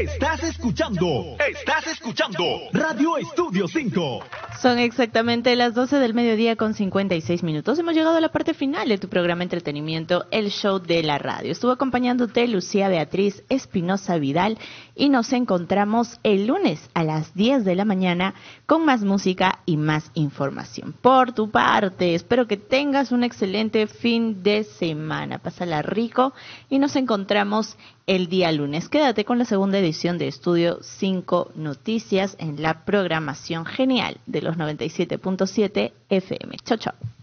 Estás escuchando Radio Estudio 5. Son exactamente las 12 del mediodía con 56 minutos. Hemos llegado a la parte final de tu programa Entretenimiento, el show de la radio. Estuvo acompañándote Lucía Beatriz Espinosa Vidal y nos encontramos el lunes a las 10 de la mañana con más música y más información. Por tu parte, espero que tengas un excelente fin de semana. Pásala rico y nos encontramos el día lunes. Quédate con la segunda edición de Estudio 5 Noticias en la programación genial de los 97.7 FM. Chau, chau.